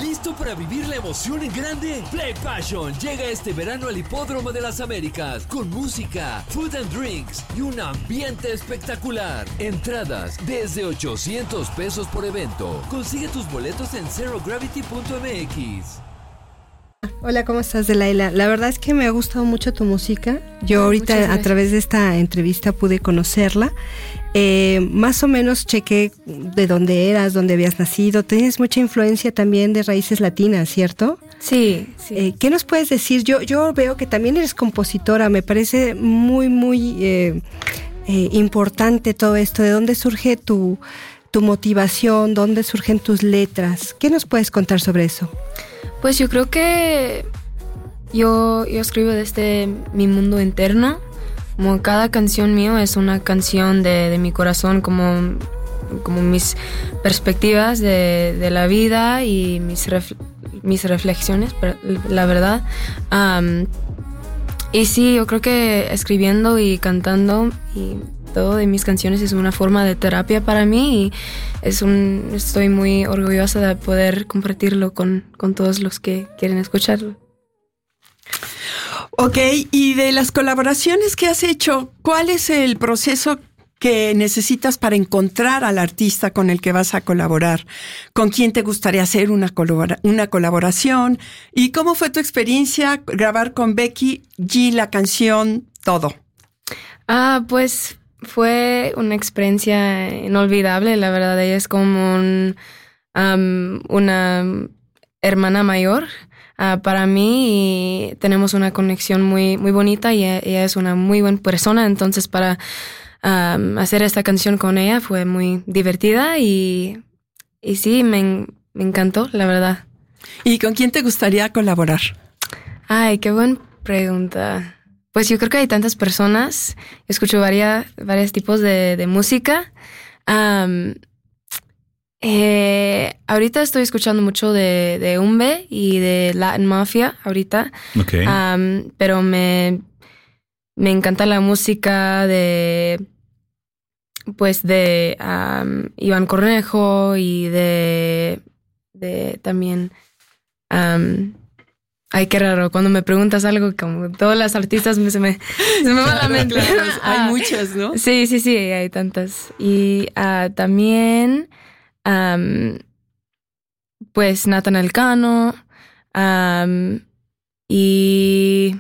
¿Listo para vivir la emoción en grande? Play Passion llega este verano al Hipódromo de las Américas con música, food and drinks y un ambiente espectacular. Entradas desde $800 por evento. Consigue tus boletos en zerogravity.mx. Hola, ¿cómo estás, Delaila? La verdad es que me ha gustado mucho tu música. Yo ahorita a través de esta entrevista pude conocerla. Más o menos chequé de dónde eras, dónde habías nacido. Tienes mucha influencia también de raíces latinas, ¿cierto? Sí. ¿Qué nos puedes decir? Yo veo que también eres compositora. Me parece muy importante todo esto. ¿De dónde surge tu motivación? ¿Dónde surgen tus letras? ¿Qué nos puedes contar sobre eso? Pues yo creo que yo escribo desde mi mundo interno. Como cada canción mío es una canción de mi corazón, como mis perspectivas de la vida y mis reflexiones, la verdad. Y sí, yo creo que escribiendo y cantando y todo de mis canciones es una forma de terapia para mí y estoy muy orgullosa de poder compartirlo con todos los que quieren escucharlo. Ok, y de las colaboraciones que has hecho, ¿cuál es el proceso que necesitas para encontrar al artista con el que vas a colaborar? ¿Con quién te gustaría hacer una colaboración? ¿Y cómo fue tu experiencia grabar con Becky G la canción Todo? Pues fue una experiencia inolvidable, la verdad. Ella es como una hermana mayor para mí y tenemos una conexión muy, muy bonita y ella es una muy buena persona. Entonces para hacer esta canción con ella fue muy divertida y sí, me encantó, la verdad. ¿Y con quién te gustaría colaborar? Ay, qué buena pregunta. Pues yo creo que hay tantas personas. Escucho varios tipos de música. Ahorita estoy escuchando mucho de Umbe y de Latin Mafia ahorita. Okay. Pero me encanta la música de Iván Cornejo y de también... Ay, qué raro, cuando me preguntas algo, como todas las artistas se me va a la mente. Claro, hay muchas, ¿no? Sí, hay tantas. Y también, pues, Nathan Elcano, y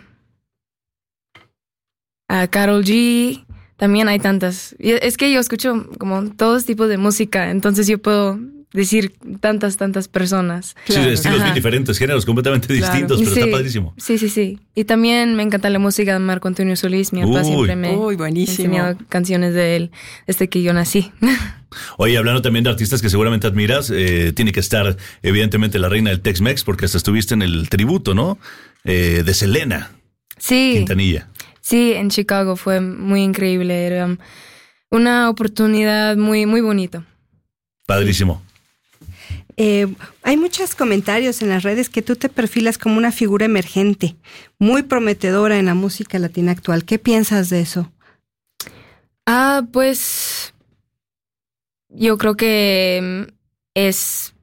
Karol G, también hay tantas. Y es que yo escucho como todos tipos de música, entonces yo puedo decir tantas personas. Claro. Sí, estilos bien diferentes, géneros completamente distintos, pero está padrísimo. Sí. Y también me encanta la música de Marco Antonio Solís. Mi papá siempre me ha enseñado canciones de él desde que yo nací. Oye, hablando también de artistas que seguramente admiras, tiene que estar evidentemente la reina del Tex-Mex, porque hasta estuviste en el tributo, ¿no? De Selena. Sí. Quintanilla. Sí, en Chicago fue muy increíble. Era una oportunidad muy, muy bonita. Padrísimo. Hay muchos comentarios en las redes que tú te perfilas como una figura emergente, muy prometedora en la música latina actual. ¿Qué piensas de eso? Pues yo creo que es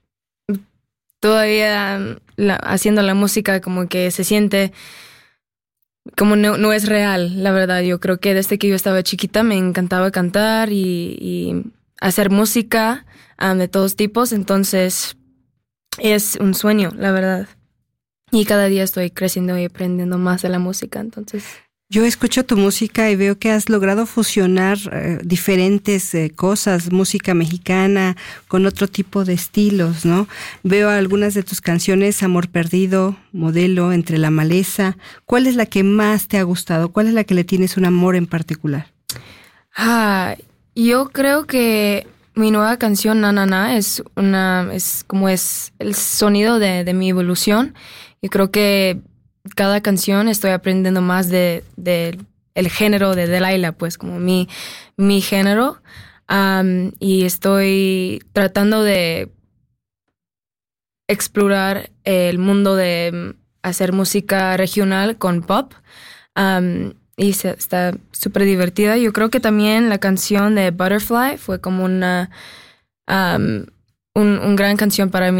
todavía haciendo la música como que se siente como no es real, la verdad. Yo creo que desde que yo estaba chiquita me encantaba cantar y hacer música de todos tipos, entonces es un sueño, la verdad. Y cada día estoy creciendo y aprendiendo más de la música, entonces... Yo escucho tu música y veo que has logrado fusionar diferentes cosas, música mexicana con otro tipo de estilos, ¿no? Veo algunas de tus canciones, Amor Perdido, Modelo, Entre la Maleza. ¿Cuál es la que más te ha gustado? ¿Cuál es la que le tienes un amor en particular? Yo creo que mi nueva canción, Na Na Na, es como es el sonido de mi evolución. Yo creo que cada canción estoy aprendiendo más de el género de Delaila, pues como mi género. Y estoy tratando de explorar el mundo de hacer música regional con pop. Y está súper divertida. Yo creo que también la canción de Butterfly fue como una gran canción para mí.